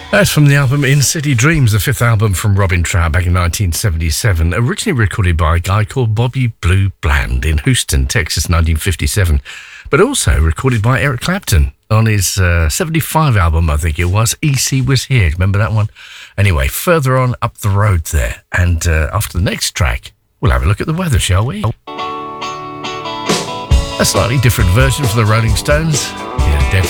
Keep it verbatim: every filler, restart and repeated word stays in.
That's from the album In City Dreams, the fifth album from Robin Trout back in nineteen seventy-seven, originally recorded by a guy called Bobby Blue Bland in Houston, Texas, nineteen fifty-seven, but also recorded by Eric Clapton on his uh, seventy-five album, I think it was, E C Was Here. Remember that one? Anyway, further on up the road there, and uh, after the next track, we'll have a look at the weather, shall we? A slightly different version for the Rolling Stones.